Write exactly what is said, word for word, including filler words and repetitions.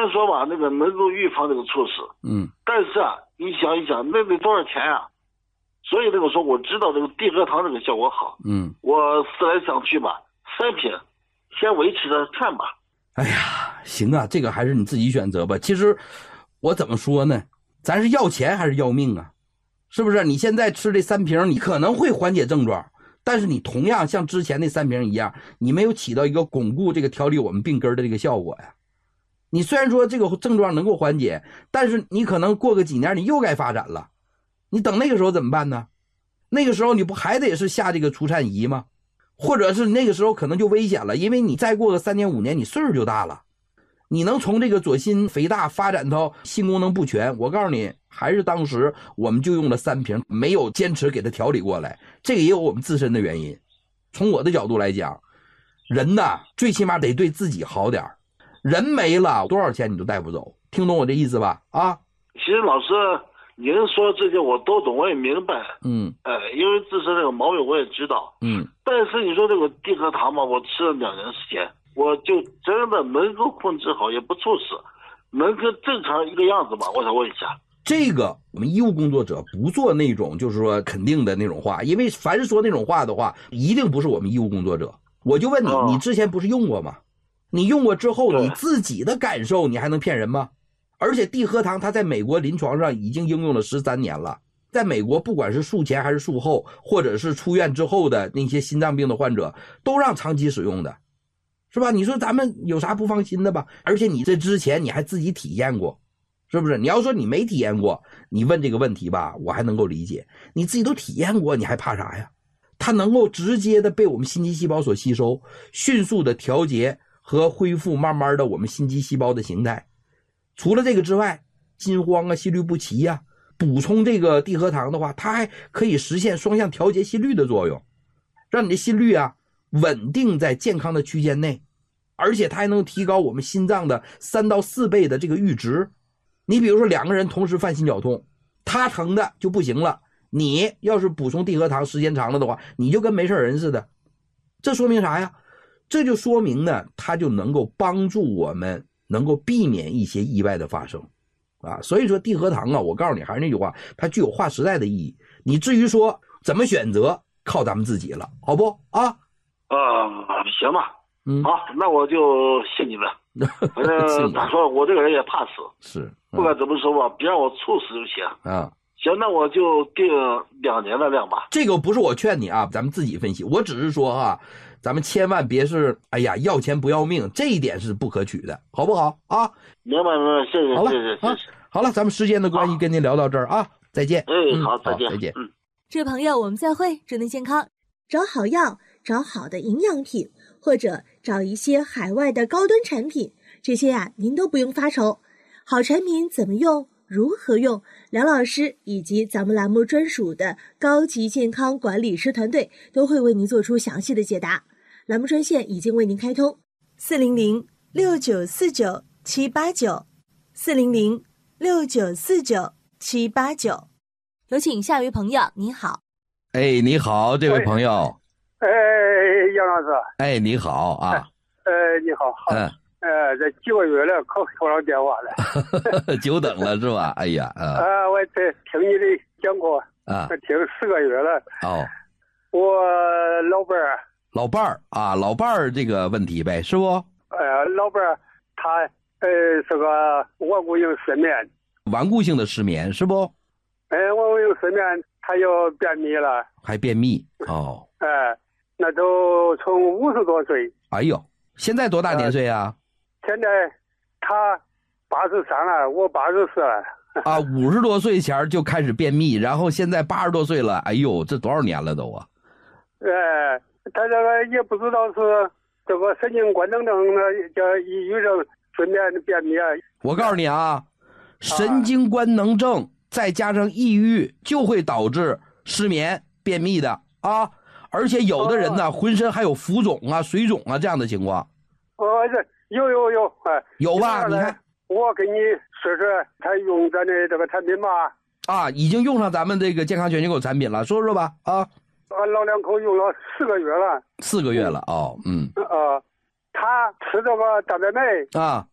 然说吧，那个能够预防这个猝死， 嗯， 但是啊，你想一想，那得多少钱啊？所以那个说我知道这个地核糖这个效果好， 嗯， 我思来想去吧，三瓶，先维持着看吧。 哎呀，行啊，这个还是你自己选择吧。其实我怎么说呢？咱是要钱还是要命啊？是不是？你现在吃这三瓶，你可能会缓解症状，但是你同样像之前那三瓶一样，你没有起到一个巩固这个调理我们病根的这个效果呀。你虽然说这个症状能够缓解，但是你可能过个几年你又该发展了，你等那个时候怎么办呢？那个时候你不还得是下这个除颤仪吗？或者是那个时候可能就危险了，因为你再过个三年五年你岁数就大了，你能从这个左心肥大发展到心功能不全，我告诉你，还是当时我们就用了三瓶，没有坚持给它调理过来，这个也有我们自身的原因。从我的角度来讲，人呐最起码得对自己好点，人没了多少钱你都带不走，听懂我这意思吧？啊， 其实老师您说这些我都懂，我也明白， 嗯， 哎，因为自身这个毛病我也知道， 嗯， 但是你说这个地核糖嘛，我吃了两年时间，我就真的能够控制好，也不猝死，能跟正常一个样子吗？我想问一下。 这个我们医务工作者不做那种就是说肯定的那种话，因为凡是说那种话的话，一定不是我们医务工作者。我就问你， 哦、 你之前不是用过吗？你用过之后，你自己的感受你还能骗人吗？而且地核糖它在美国临床上已经应用了十三年了，在美国不管是术前还是术后，或者是出院之后的那些心脏病的患者，都让长期使用的，是吧？你说咱们有啥不放心的吧？而且你这之前你还自己体验过，是不是？你要说你没体验过，你问这个问题吧，我还能够理解。你自己都体验过，你还怕啥呀？它能够直接的被我们心肌细胞所吸收，迅速的调节和恢复慢慢的我们心肌细胞的形态。除了这个之外，心慌啊、心律不齐啊，补充这个地核糖的话，它还可以实现双向调节心率的作用，让你的心率啊稳定在健康的区间内，而且它还能提高我们心脏的三到四倍的这个阈值。你比如说两个人同时犯心绞痛，他疼的就不行了，你要是补充地核糖时间长了的话，你就跟没事人似的。这说明啥呀？这就说明呢，它就能够帮助我们能够避免一些意外的发生啊。所以说地核糖啊，我告诉你还是那句话，它具有划时代的意义。你至于说怎么选择，靠咱们自己了，好不啊？ 啊、呃，行吧， 嗯， 好，那我就信你们。反正咋说，我这个人也怕死， 是、嗯、 不管怎么说吧，别让我猝死就行啊。 行，那我就定两年的量吧。 这个不是我劝你啊，咱们自己分析。我只是说啊，咱们千万别是哎呀要钱不要命，这一点是不可取的，好不好啊？ 明白明白，谢谢好了谢谢谢谢、 啊。好了，咱们时间的关系跟您聊到这儿啊，再见。 哎，好， 嗯、 再见， 再见。 嗯， 这位朋友，我们再会，祝您健康。 找好药，找好的营养品，或者找一些海外的高端产品，这些呀、啊，您都不用发愁。好产品怎么用？如何用？梁老师以及咱们栏目专属的高级健康管理师团队都会为您做出详细的解答。栏目专线已经为您开通， 四零零六九四九七八九，四零零六九四九七八九。有请下一位朋友，你好。 哎，你好，这位朋友。 哎，杨老师。 哎，你好啊。 呃，你好。好嗯。 呃，这几个月了，可拖上电话了， 久等了是吧？哎呀，啊， 啊，我这听你的讲过啊， 听十个月了。 哦， 我老伴儿， 老伴儿啊，老伴儿这个问题呗，是不？ 呃，老伴儿他呃是个顽固性失眠， 顽固性的失眠是不？ 哎、呃，顽固性失眠，他又便秘了， 还便秘哦。 哎、呃，那都从五十多岁。 哎呦，现在多大年岁啊？ 现在他八十三了，我八十四了。 啊，五十多岁前就开始便秘，然后现在八十多岁了，哎呦，这多少年了都啊？ 呃，他这个也不知道是这个神经官能症呢，叫抑郁症、睡眠便秘啊。 我告诉你啊，神经官能症再加上抑郁，就会导致失眠、便秘的啊。而且有的人呢，浑身还有浮肿啊、水肿啊这样的情况。 哦，这有有有，哎， 有吧？你看， 我给你说说他用咱的这个产品吧。 啊，已经用上咱们这个健康全结构产品了，说说吧。啊， 我老两口用了四个月了。 四个月了哦，嗯。 呃，他吃这个蛋白酶啊，